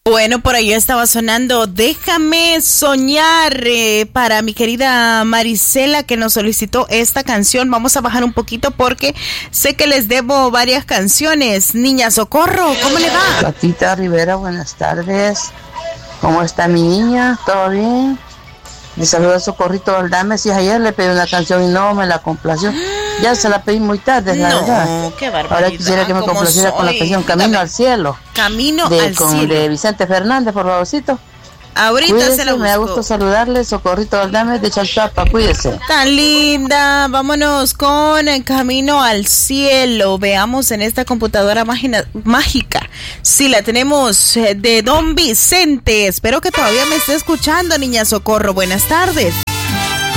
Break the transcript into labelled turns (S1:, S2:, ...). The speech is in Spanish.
S1: Bueno, por ahí estaba sonando Déjame Soñar para mi querida Marisela, que nos solicitó esta canción. Vamos a bajar un poquito porque sé que les debo varias canciones. Niña Socorro, ¿cómo le va?
S2: Patita Rivera, buenas tardes. ¿Cómo está mi niña? ¿Todo bien? Le saluda a Socorrito Aldame. Si ayer le pedí una canción y no me la complació. Ya se la pedí muy tarde, la verdad.
S1: No, qué barbaridad.
S2: Ahora quisiera que me complaciera con la canción Camino al Cielo.
S1: Camino al Cielo.
S2: De Vicente Fernández, por favorcito.
S1: Ahorita
S2: Cuídese,
S1: se la busco.
S2: Me da gusto saludarle, Socorrito Aldame de Chalchapa, cuídese.
S1: Tan linda, vámonos con Camino al Cielo. Veamos en esta computadora mágica. Sí, la tenemos de Don Vicente. Espero que todavía me esté escuchando, niña Socorro. Buenas tardes.